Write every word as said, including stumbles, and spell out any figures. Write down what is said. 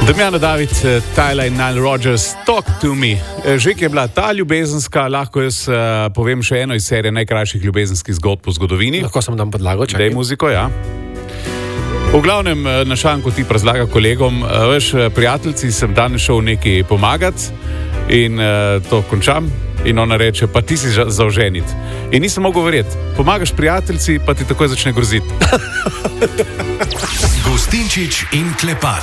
Damjano David, Tyler in Nile Rodgers, Talk to me. Že ki je bila ta ljubezenska, lahko jaz uh, povem še eno iz serije najkrajših ljubezenskih zgodb v zgodovini. Lahko sem dam podlago, čakaj. Dej muziko, ja. V glavnem, na šanku ti razlaga kolegom, veš, prijateljci, sem danes šel nekaj pomagati in uh, to končam. In ona reče, pa ti si za oženiti. In nisem mogel verjeti, pomagaš prijateljci, pa ti takoj začne groziti. Gostinčič in Klepač.